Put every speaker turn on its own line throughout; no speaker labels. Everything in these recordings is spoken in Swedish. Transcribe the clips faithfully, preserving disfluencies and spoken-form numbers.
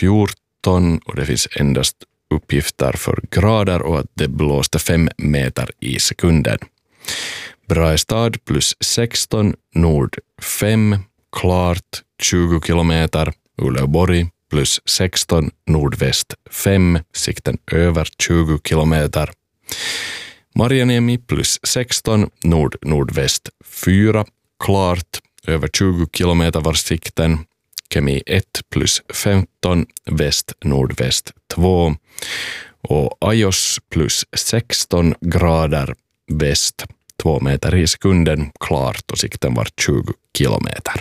fjorton och det finns endast uppgifter för grader och att det blåste fem meter i sekunden. Brastad plus sexton, nord fem, klart tjugo kilometer. Uleåborg plus sexton, nordväst fem, sikten över tjugo kilometer. Marjaniemi plus sexton, nord-nordväst fyra, klart över tjugo kilometer var sikten. Kemi ett plus femton, väst-nordväst två. Och Ajos plus sexton grader väst, två meter i sekunden, klart och sikten var tjugo kilometer.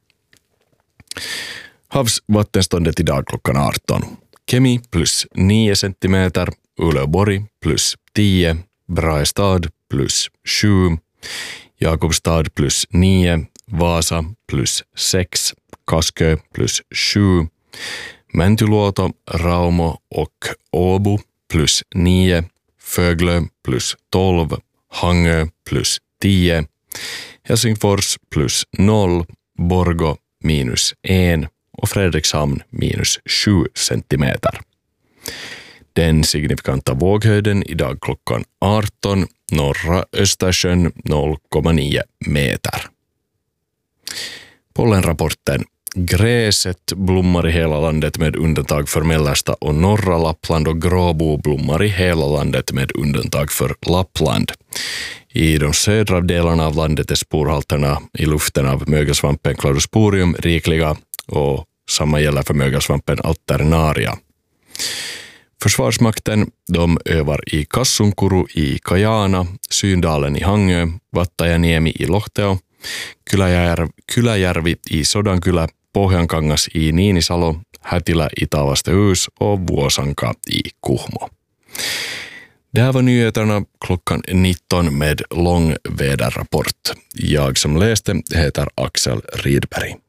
Havsvattenståndet idag klockan arton. Kemi plus nio centimeter, Uleåborg plus tio, Brastad plus sju, Jakobstad plus nio, Vasa plus sex, Kaskö plus sju, Mäntyluoto, Raumo och Åbo plus nio, Föglö plus tolv, Hangö plus tio, Helsingfors plus noll, Borgå minus en och Fredrikshamn minus sju centimeter. Den signifikanta våghöjden idag klockan arton, norra Östersjön noll komma nio meter. Pollenrapporten. Gräset blommar i hela landet med undantag för mellersta och norra Lappland och gråbo blommar i hela landet med undantag för Lappland. I de södra delarna av landet är sporhalterna i luften av mögelsvampen Cladosporium rikliga och samma gäller för mögelsvampen Alternaria. Försvarsmakten de övar i Kassunkuru i Kajana, Syndalen i Hangö, Vattajaniemi i Lohteo, Kyläjärvi, Kyläjärvi i Sodankylä, Pohjankangas i Niinisalo, Hätilä i Tavastehus och Vuosanka i Kuhmo. Det här var nyheterna klockan nitton med lång väderrapport. Jag som läste heter Axel Rydberg.